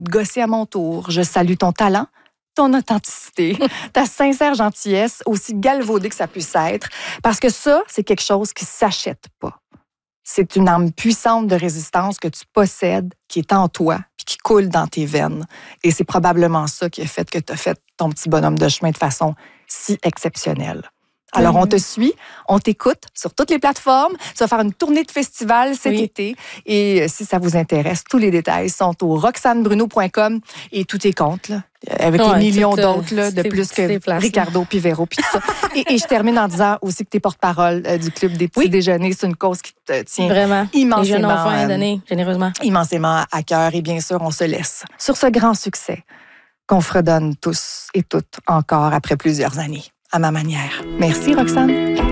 gosser à mon tour. Je salue ton talent, ton authenticité, ta sincère gentillesse, aussi galvaudée que ça puisse être, parce que ça, c'est quelque chose qui s'achète pas. C'est une arme puissante de résistance que tu possèdes, qui est en toi, puis qui coule dans tes veines. Et c'est probablement ça qui a fait que tu as fait ton petit bonhomme de chemin de façon si exceptionnelle. Alors, on te suit, on t'écoute sur toutes les plateformes. Tu vas faire une tournée de festival cet été. Et si ça vous intéresse, tous les détails sont au roxanebruno.com et tous tes comptes, là, avec les millions d'autres, là, de plus que Ricardo puis Véro puis tout ça. Et je termine en disant aussi que tu es porte-parole du Club des petits déjeuners. C'est une cause qui te tient vraiment immensément, les jeunes enfants donnés généreusement. Immensément à cœur. Et bien sûr, on se laisse sur ce grand succès qu'on fredonne tous et toutes encore après plusieurs années. À ma manière. Merci, Roxane.